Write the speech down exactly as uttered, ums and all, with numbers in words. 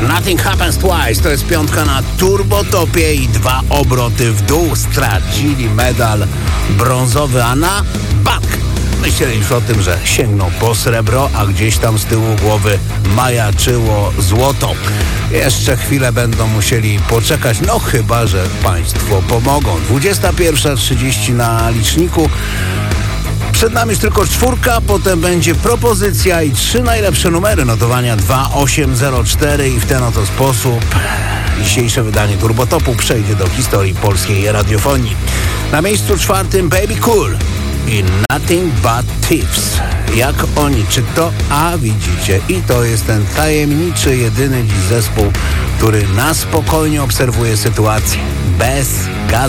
Nothing Happens Twice to jest piątka na turbotopie i dwa obroty w dół. Stracili medal brązowy, a na bank myśleli już o tym, że sięgną po srebro, a gdzieś tam z tyłu głowy majaczyło złoto. Jeszcze chwilę będą musieli poczekać, no chyba że państwo pomogą. dwudziesta pierwsza trzydzieści na liczniku. Przed nami już tylko czwórka, potem będzie propozycja i trzy najlepsze numery notowania dwa osiem zero cztery i w ten oto sposób dzisiejsze wydanie Turbotopu przejdzie do historii polskiej radiofonii. Na miejscu czwartym Baby Cool i Nothing But Thieves. Jak oni, czy to? A widzicie, i to jest ten tajemniczy, jedyny dziś zespół, który na spokojnie obserwuje sytuację. Bez gazu.